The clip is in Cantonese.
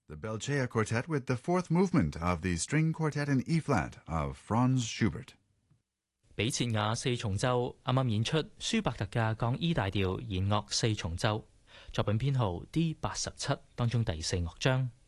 The Belchea Quartet with the fourth movement of the String Quartet in E-flat of Franz Schubert. 比切亞四重奏啱啱演出舒伯特嘅降 E 大調弦樂四重奏，作品編號 D87當中第四樂章。